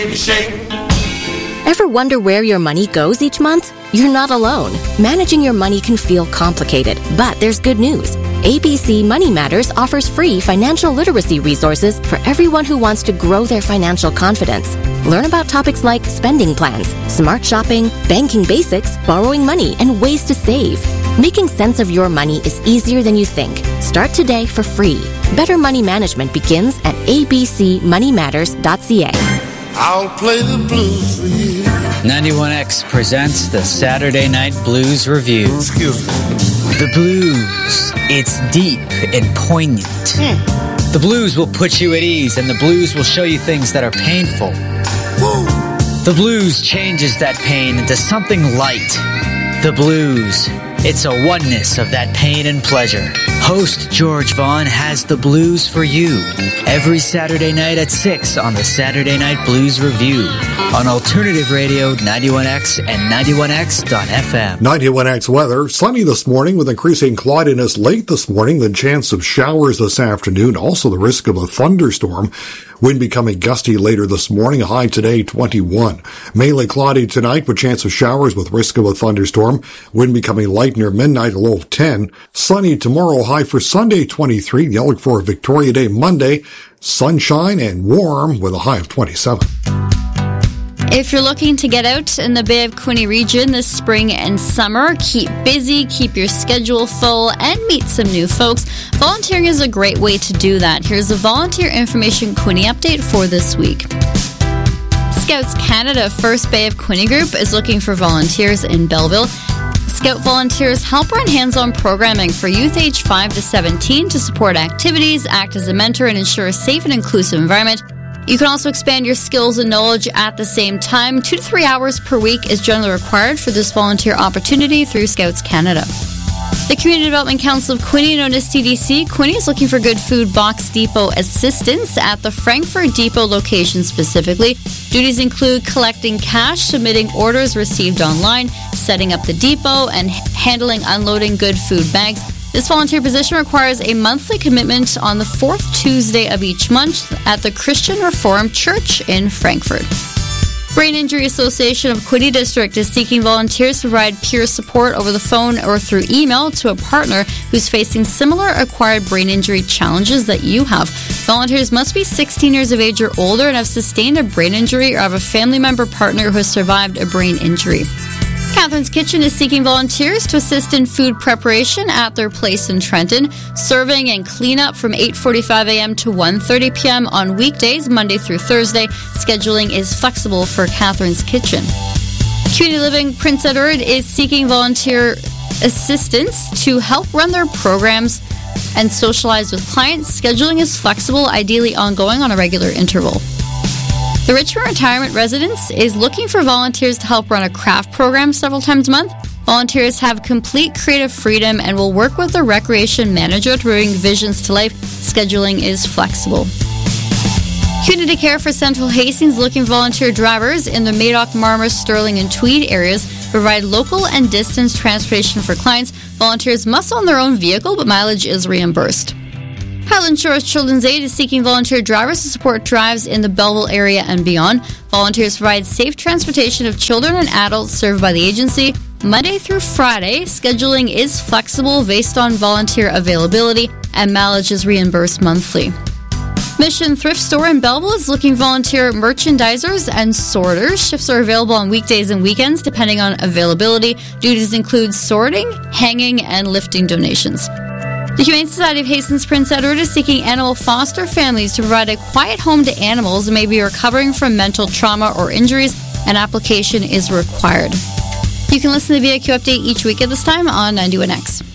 Ever wonder where your money goes each month? You're not alone. Managing your money can feel complicated, but there's good news. ABC Money Matters offers free financial literacy resources for everyone who wants to grow their financial confidence. Learn about topics like spending plans, smart shopping, banking basics, borrowing money, and ways to save. Making sense of your money is easier than you think. Start today for free. Better money management begins at abcmoneymatters.ca. I'll play the blues for you. 91X presents the Saturday Night Blues Review. Excuse me. The blues. It's deep and poignant. The blues will put you at ease, and the blues will show you things that are painful. Woo. The blues changes that pain into something light. The blues. It's a oneness of that pain and pleasure. Host George Vaughn has the blues for you every Saturday night at 6 on the Saturday Night Blues Review on Alternative Radio 91X and 91X.FM. 91X weather, sunny this morning with increasing cloudiness late this morning, the chance of showers this afternoon, also the risk of a thunderstorm. Wind becoming gusty later this morning, a high today 21. Mainly cloudy tonight with chance of showers with risk of a thunderstorm. Wind becoming light near midnight, a low of 10. Sunny tomorrow, high for Sunday 23. The outlook for Victoria Day Monday, sunshine and warm with a high of 27. If you're looking to get out in the Bay of Quinte region this spring and summer, keep busy, keep your schedule full, and meet some new folks, volunteering is a great way to do that. Here's a volunteer information Quinte update for this week. Scouts Canada First Bay of Quinte Group is looking for volunteers in Belleville. Scout volunteers help run hands-on programming for youth aged 5 to 17 to support activities, act as a mentor, and ensure a safe and inclusive environment. You can also expand your skills and knowledge at the same time. 2 to 3 hours per week is generally required for this volunteer opportunity through Scouts Canada. The Community Development Council of Quinte, known as CDC, Quinte is looking for Good Food Box Depot assistance at the Frankfurt Depot location specifically. Duties include collecting cash, submitting orders received online, setting up the depot, and handling unloading good food bags. This volunteer position requires a monthly commitment on the 4th Tuesday of each month at the Christian Reformed Church in Frankfurt. Brain Injury Association of Quinte District is seeking volunteers to provide peer support over the phone or through email to a partner who's facing similar acquired brain injury challenges that you have. Volunteers must be 16 years of age or older and have sustained a brain injury or have a family member partner who has survived a brain injury. Catherine's Kitchen is seeking volunteers to assist in food preparation at their place in Trenton, serving and cleanup from 8:45 a.m. to 1:30 p.m. on weekdays, Monday through Thursday. Scheduling is flexible for Catherine's Kitchen. Community Living Prince Edward is seeking volunteer assistance to help run their programs and socialize with clients. Scheduling is flexible, ideally ongoing on a regular interval. The Richmond Retirement Residence is looking for volunteers to help run a craft program several times a month. Volunteers have complete creative freedom and will work with the recreation manager to bring visions to life. Scheduling is flexible. Community Care for Central Hastings looking for volunteer drivers in the Madoc, Marmor, Sterling, and Tweed areas. Provide local and distance transportation for clients. Volunteers must own their own vehicle, but mileage is reimbursed. Highland Shores Children's Aid is seeking volunteer drivers to support drives in the Belleville area and beyond. Volunteers provide safe transportation of children and adults served by the agency Monday through Friday. Scheduling is flexible based on volunteer availability, and mileage is reimbursed monthly. Mission Thrift Store in Belleville is looking volunteer merchandisers and sorters. Shifts are available on weekdays and weekends depending on availability. Duties include sorting, hanging, and lifting donations. The Humane Society of Hastings Prince Edward is seeking animal foster families to provide a quiet home to animals who may be recovering from mental trauma or injuries. An application is required. You can listen to the VIQ update each week at this time on 91X.